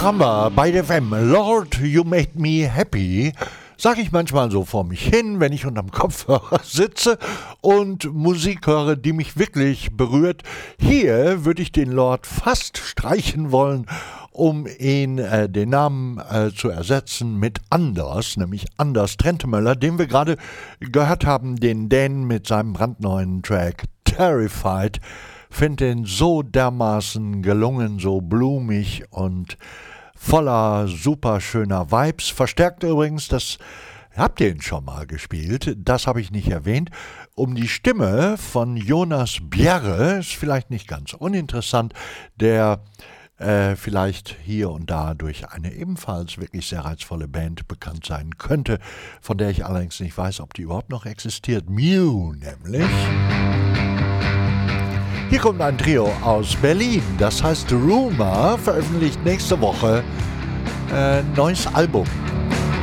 haben wir bei der FM Lord, You Made Me Happy. Sag ich manchmal so vor mich hin, wenn ich unterm Kopfhörer sitze und Musik höre, die mich wirklich berührt. Hier würde ich den Lord fast streichen wollen, um ihn den Namen zu ersetzen mit Anders, nämlich Anders Trentemöller, den wir gerade gehört haben, den Dan mit seinem brandneuen Track Terrified. Finde den so dermaßen gelungen, so blumig und voller super schöner Vibes. Verstärkt übrigens, das habt ihr ihn schon mal gespielt, das habe ich nicht erwähnt, um die Stimme von Jonas Bjerre, ist vielleicht nicht ganz uninteressant, der vielleicht hier und da durch eine ebenfalls wirklich sehr reizvolle Band bekannt sein könnte, von der ich allerdings nicht weiß, ob die überhaupt noch existiert. Mew nämlich. Hier kommt ein Trio aus Berlin, das heißt Rumor, veröffentlicht nächste Woche neues Album.